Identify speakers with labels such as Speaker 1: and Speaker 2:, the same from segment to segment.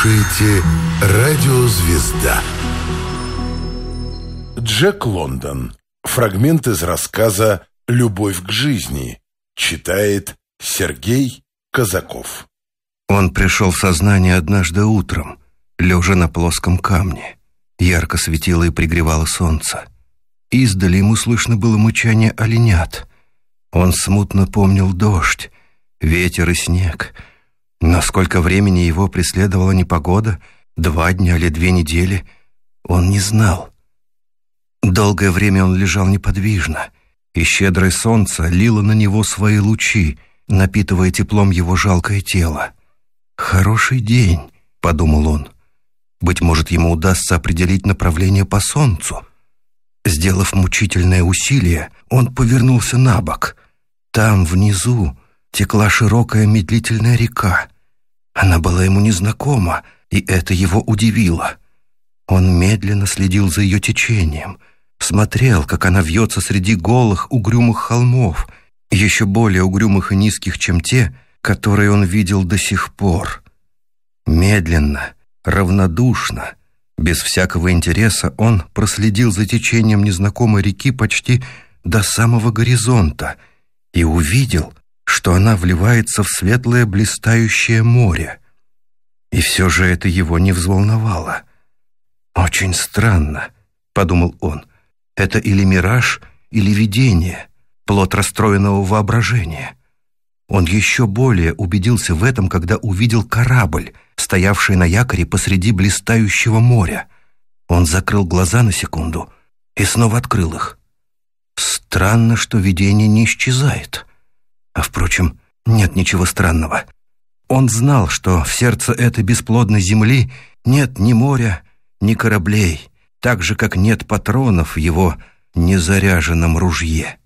Speaker 1: слушаете «Радио Звезда».
Speaker 2: Джек Лондон. Фрагмент из рассказа «Любовь к жизни». Читает Сергей Казаков.
Speaker 3: Он пришел в сознание однажды утром, лежа на плоском камне. Ярко светило и пригревало солнце. Издали ему слышно было мычание оленят. Он смутно помнил дождь, ветер и снег. Но сколько времени его преследовала непогода, 2 дня или 2 недели, он не знал. Долгое время он лежал неподвижно, и щедрое солнце лило на него свои лучи, напитывая теплом его жалкое тело. «Хороший день», — подумал он. «Быть может, ему удастся определить направление по солнцу». Сделав мучительное усилие, он повернулся на бок. Там, внизу, текла широкая медлительная река. Она была ему незнакома, и это его удивило. Он медленно следил за ее течением, смотрел, как она вьется среди голых, угрюмых холмов, еще более угрюмых и низких, чем те, которые он видел до сих пор. Медленно, равнодушно, без всякого интереса он проследил за течением незнакомой реки почти до самого горизонта и увидел, что она вливается в светлое блистающее море. И все же это его не взволновало. «Очень странно», — подумал он, — «это или мираж, или видение, плод расстроенного воображения». Он еще более убедился в этом, когда увидел корабль, стоявший на якоре посреди блистающего моря. Он закрыл глаза на секунду и снова открыл их. Странно, что видение не исчезает. А, впрочем, нет ничего странного. Он знал, что в сердце этой бесплодной земли нет ни моря, ни кораблей, так же, как нет патронов в его незаряженном ружье.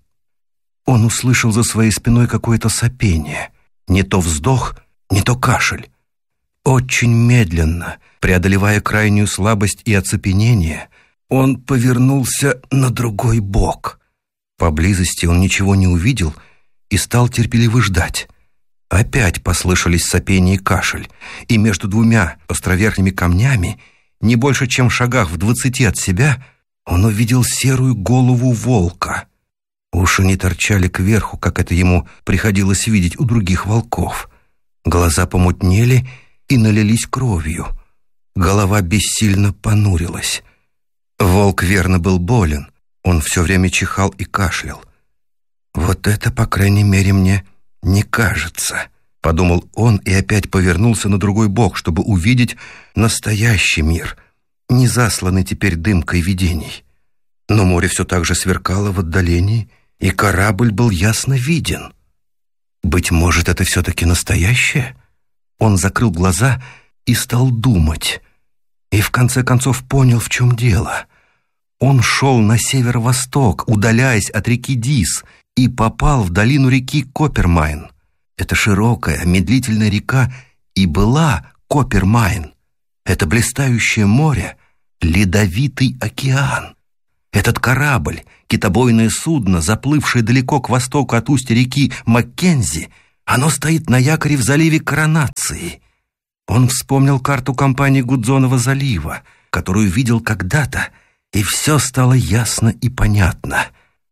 Speaker 3: Он услышал за своей спиной какое-то сопение, не то вздох, не то кашель. Очень медленно, преодолевая крайнюю слабость и оцепенение, он повернулся на другой бок. Поблизости он ничего не увидел и стал терпеливо ждать. Опять послышались сопение и кашель, и между 2 островерхними камнями, не больше чем в шагах в 20 от себя, он увидел серую голову волка. Уши не торчали кверху, как это ему приходилось видеть у других волков. Глаза помутнели и налились кровью. Голова бессильно понурилась. Волк верно был болен. Он все время чихал и кашлял. «Вот это, по крайней мере, мне не кажется», — подумал он и опять повернулся на другой бок, чтобы увидеть настоящий мир, не засланный теперь дымкой видений. Но море все так же сверкало в отдалении, и корабль был ясно виден. Быть может, это все-таки настоящее? Он закрыл глаза и стал думать. И в конце концов понял, в чем дело. Он шел на северо-восток, удаляясь от реки Дис, и попал в долину реки Коппермайн. Эта широкая, медлительная река и была Коппермайн. Это блистающее море — ледовитый океан. Этот корабль, китобойное судно, заплывшее далеко к востоку от устья реки Маккензи, оно стоит на якоре в заливе Коронации. Он вспомнил карту компании Гудзонова залива, которую видел когда-то, и все стало ясно и понятно.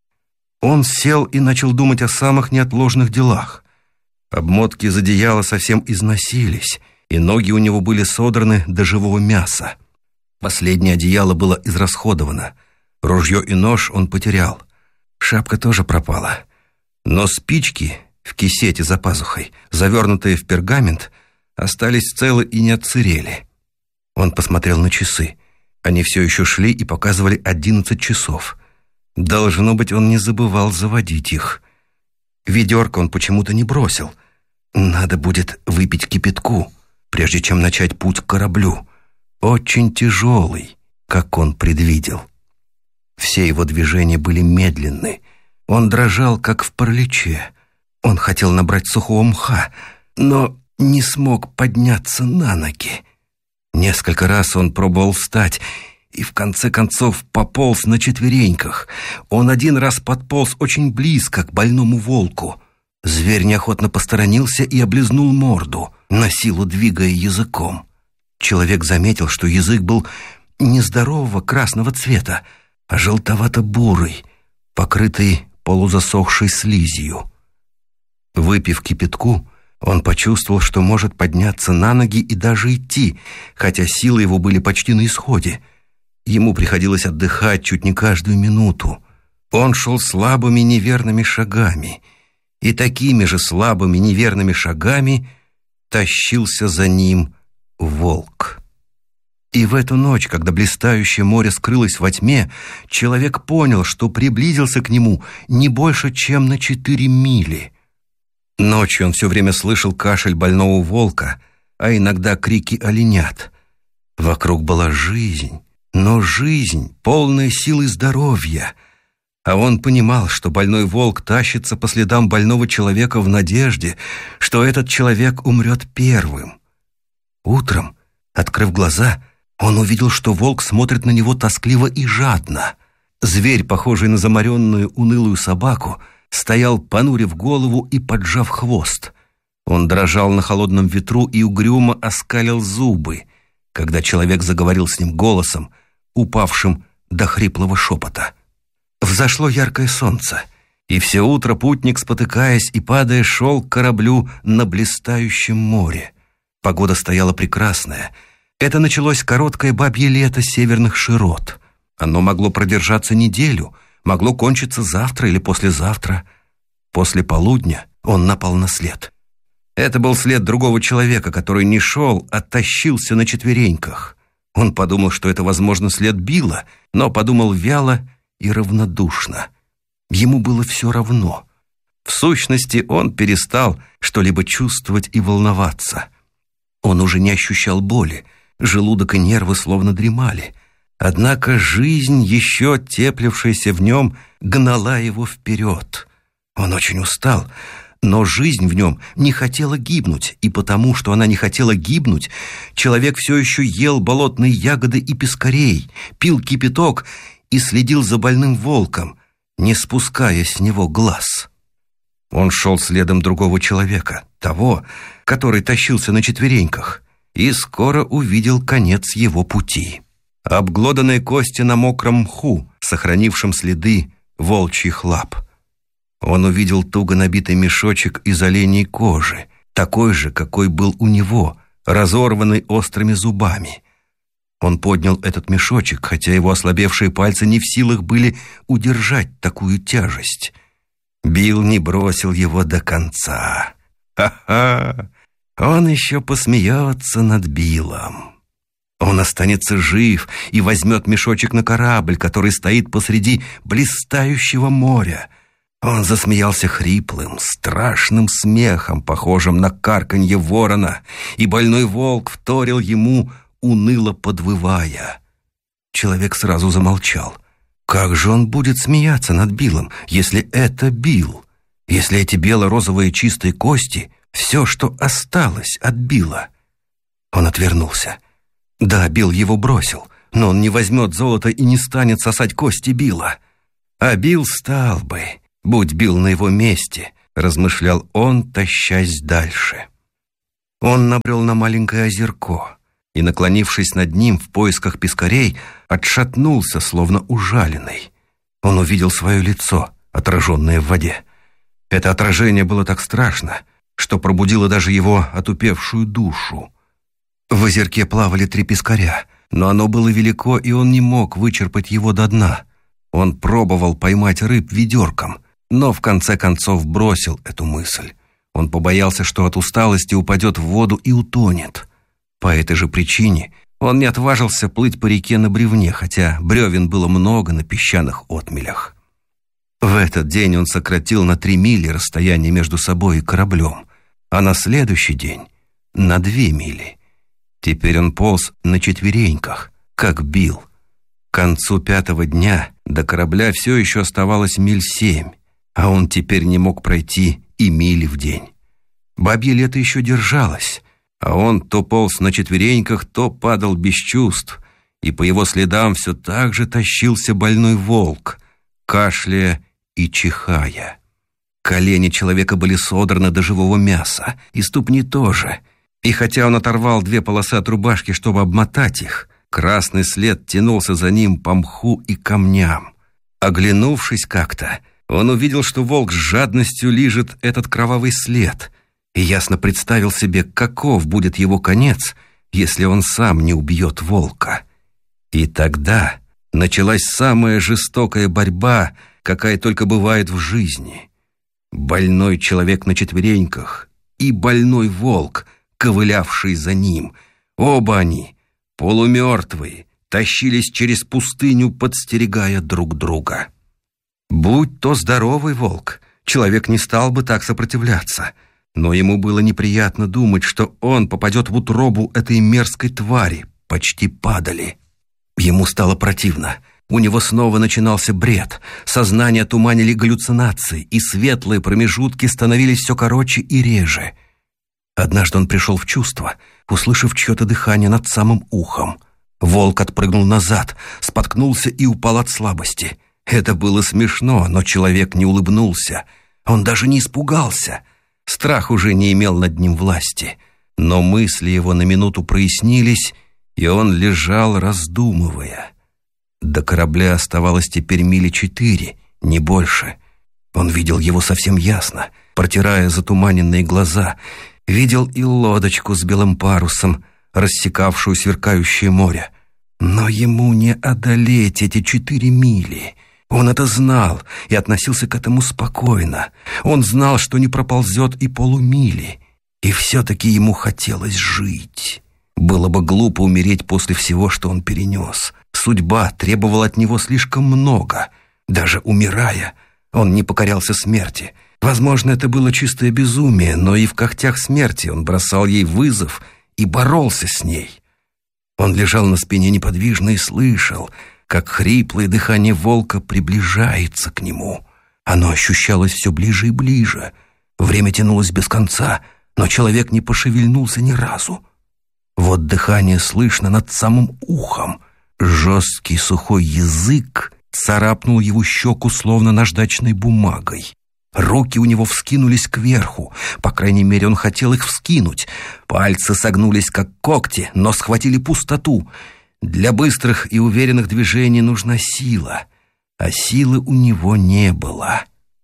Speaker 3: Он сел и начал думать о самых неотложных делах. Обмотки из одеяла совсем износились, и ноги у него были содраны до живого мяса. Последнее одеяло было израсходовано. Ружье и нож он потерял. Шапка тоже пропала. Но спички в кисете за пазухой, завернутые в пергамент, остались целы и не отсырели. Он посмотрел на часы. Они все еще шли и показывали 11 часов. Должно быть, он не забывал заводить их. Ведерко он почему-то не бросил. Надо будет выпить кипятку, прежде чем начать путь к кораблю. Очень тяжелый, как он предвидел. Все его движения были медленны. Он дрожал, как в параличе. Он хотел набрать сухого мха, но не смог подняться на ноги. Несколько раз он пробовал встать и в конце концов пополз на четвереньках. Он 1 раз подполз очень близко к больному волку. Зверь неохотно посторонился и облизнул морду, на силу двигая языком. Человек заметил, что язык был не здорового красного цвета, а желтовато-бурый, покрытый полузасохшей слизью. Выпив кипятку, он почувствовал, что может подняться на ноги и даже идти, хотя силы его были почти на исходе. Ему приходилось отдыхать чуть не каждую минуту. Он шел слабыми неверными шагами, и такими же слабыми неверными шагами тащился за ним волк. И в эту ночь, когда блистающее море скрылось во тьме, человек понял, что приблизился к нему не больше, чем на 4 мили. Ночью он все время слышал кашель больного волка, а иногда крики оленят. Вокруг была жизнь, но жизнь, полная сил и здоровья. А он понимал, что больной волк тащится по следам больного человека в надежде, что этот человек умрет первым. Утром, открыв глаза, он увидел, что волк смотрит на него тоскливо и жадно. Зверь, похожий на заморенную, унылую собаку, стоял, понурив голову и поджав хвост. Он дрожал на холодном ветру и угрюмо оскалил зубы, когда человек заговорил с ним голосом, упавшим до хриплого шепота. Взошло яркое солнце, и все утро путник, спотыкаясь и падая, шел к кораблю на блистающем море. Погода стояла прекрасная. Это началось короткое бабье лето северных широт. Оно могло продержаться неделю, могло кончиться завтра или послезавтра. После полудня он напал на след. Это был след другого человека, который не шел, а тащился на четвереньках. Он подумал, что это, возможно, след Билла, но подумал вяло и равнодушно. Ему было все равно. В сущности, он перестал что-либо чувствовать и волноваться. Он уже не ощущал боли, желудок и нервы словно дремали. Однако жизнь, еще теплившаяся в нем, гнала его вперед. Он очень устал, но жизнь в нем не хотела гибнуть, и потому, что она не хотела гибнуть, человек все еще ел болотные ягоды и пескарей, пил кипяток и следил за больным волком, не спуская с него глаз. Он шел следом другого человека, того, который тащился на четвереньках, и скоро увидел конец его пути. Обглоданные кости на мокром мху, сохранившем следы волчьих лап. Он увидел туго набитый мешочек из оленей кожи, такой же, какой был у него, разорванный острыми зубами. Он поднял этот мешочек, хотя его ослабевшие пальцы не в силах были удержать такую тяжесть. Билл не бросил его до конца. Ха-ха! Он еще посмеется над Биллом. Он останется жив и возьмет мешочек на корабль, который стоит посреди блистающего моря. Он засмеялся хриплым, страшным смехом, похожим на карканье ворона, и больной волк вторил ему, уныло подвывая. Человек сразу замолчал. Как же он будет смеяться над Биллом, если это Билл? Если эти бело-розовые чистые кости — все, что осталось от Билла? Он отвернулся. Да, Билл его бросил, но он не возьмет золото и не станет сосать кости Билла. А Билл стал бы, будь Билл на его месте, размышлял он, тащась дальше. Он набрел на маленькое озерко и, наклонившись над ним в поисках пескарей, отшатнулся, словно ужаленный. Он увидел свое лицо, отраженное в воде. Это отражение было так страшно, что пробудило даже его отупевшую душу. В озерке плавали 3 пескаря, но оно было велико, и он не мог вычерпать его до дна. Он пробовал поймать рыб ведерком, но в конце концов бросил эту мысль. Он побоялся, что от усталости упадет в воду и утонет. По этой же причине он не отважился плыть по реке на бревне, хотя бревен было много на песчаных отмелях. В этот день он сократил на 3 мили расстояние между собой и кораблем, а на следующий день — на 2 мили. Теперь он полз на четвереньках, как Билл. К концу 5-го дня до корабля все еще оставалось 7 миль, а он теперь не мог пройти и мили в день. Бабье лето еще держалось, а он то полз на четвереньках, то падал без чувств, и по его следам все так же тащился больной волк, кашляя и чихая. Колени человека были содраны до живого мяса, и ступни тоже, И хотя он оторвал 2 полосы от рубашки, чтобы обмотать их, красный след тянулся за ним по мху и камням. Оглянувшись как-то, он увидел, что волк с жадностью лижет этот кровавый след, и ясно представил себе, каков будет его конец, если он сам не убьет волка. И тогда началась самая жестокая борьба, какая только бывает в жизни. Больной человек на четвереньках и больной волк, ковылявший за ним. Оба они, полумертвые, тащились через пустыню, подстерегая друг друга. Будь то здоровый волк, человек не стал бы так сопротивляться, но ему было неприятно думать, что он попадет в утробу этой мерзкой твари. Почти падали. Ему стало противно. У него снова начинался бред. Сознание туманили галлюцинации, и светлые промежутки становились все короче и реже. Однажды он пришел в чувство, услышав чье-то дыхание над самым ухом. Волк отпрыгнул назад, споткнулся и упал от слабости. Это было смешно, но человек не улыбнулся. Он даже не испугался. Страх уже не имел над ним власти. Но мысли его на минуту прояснились, и он лежал, раздумывая. До корабля оставалось теперь 4 мили, не больше. Он видел его совсем ясно, протирая затуманенные глаза. Видел и лодочку с белым парусом, рассекавшую сверкающее море. Но ему не одолеть эти 4 мили. Он это знал и относился к этому спокойно. Он знал, что не проползет и полумили. И все-таки ему хотелось жить. Было бы глупо умереть после всего, что он перенес. Судьба требовала от него слишком много. Даже умирая, он не покорялся смерти. Возможно, это было чистое безумие, но и в когтях смерти он бросал ей вызов и боролся с ней. Он лежал на спине неподвижно и слышал, как хриплое дыхание волка приближается к нему. Оно ощущалось все ближе и ближе. Время тянулось без конца, но человек не пошевельнулся ни разу. Вот дыхание слышно над самым ухом. Жесткий сухой язык царапнул его щеку, словно наждачной бумагой. Руки у него вскинулись кверху, по крайней мере, он хотел их вскинуть. Пальцы согнулись, как когти, но схватили пустоту. Для быстрых и уверенных движений нужна сила, а силы у него не было.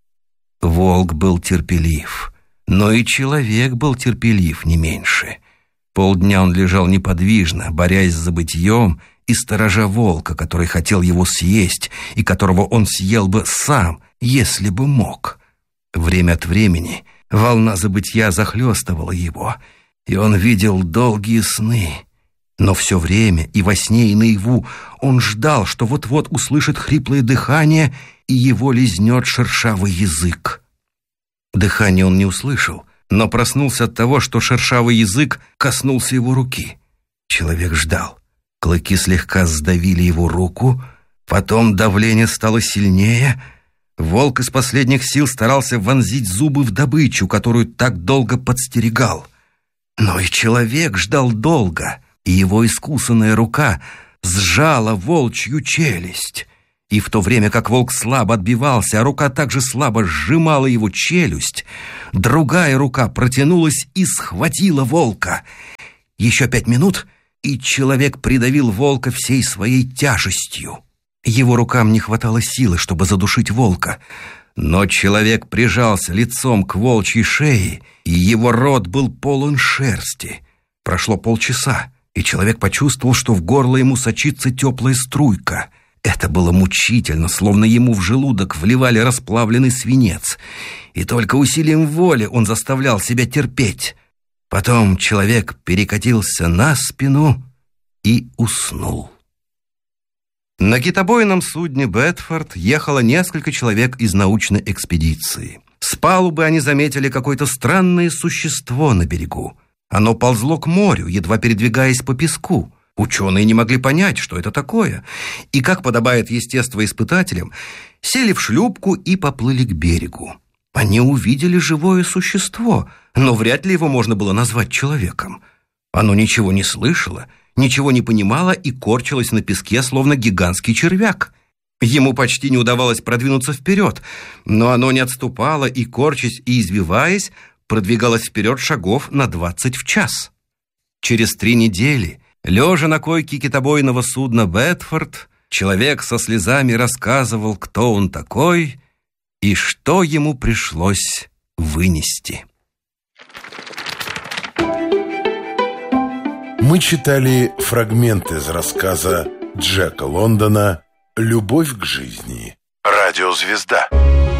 Speaker 3: Волк был терпелив, но и человек был терпелив не меньше. Полдня он лежал неподвижно, борясь с забытьем и сторожа волка, который хотел его съесть и которого он съел бы сам, если бы мог. Время от времени волна забытья захлестывала его, и он видел долгие сны. Но все время и во сне, и наяву он ждал, что вот-вот услышит хриплое дыхание, и его лизнет шершавый язык. Дыхание он не услышал, но проснулся от того, что шершавый язык коснулся его руки. Человек ждал. Клыки слегка сдавили его руку, потом давление стало сильнее. Волк из последних сил старался вонзить зубы в добычу, которую так долго подстерегал. Но и человек ждал долго, и его искусанная рука сжала волчью челюсть. И в то время как волк слабо отбивался, а рука также слабо сжимала его челюсть, другая рука протянулась и схватила волка. Еще 5 минут, и человек придавил волка всей своей тяжестью. Его рукам не хватало силы, чтобы задушить волка, но человек прижался лицом к волчьей шее, и его рот был полон шерсти. Прошло полчаса, и человек почувствовал, что в горло ему сочится теплая струйка. Это было мучительно, словно ему в желудок вливали расплавленный свинец, и только усилием воли он заставлял себя терпеть. Потом человек перекатился на спину и уснул. На китобойном судне «Бетфорд» ехало несколько человек из научной экспедиции. С палубы они заметили какое-то странное существо на берегу. Оно ползло к морю, едва передвигаясь по песку. Ученые не могли понять, что это такое, и, как подобает естествоиспытателям, сели в шлюпку и поплыли к берегу. Они увидели живое существо, но вряд ли его можно было назвать человеком. Оно ничего не слышало, ничего не понимало и корчилось на песке, словно гигантский червяк. Ему почти не удавалось продвинуться вперед, но оно не отступало и, корчась и извиваясь, продвигалось вперед шагов на 20 в час. Через 3 недели, лежа на койке китобойного судна «Бетфорд», человек со слезами рассказывал, кто он такой и что ему пришлось вынести.
Speaker 2: Мы читали фрагмент из рассказа Джека Лондона «Любовь к жизни». Радиозвезда.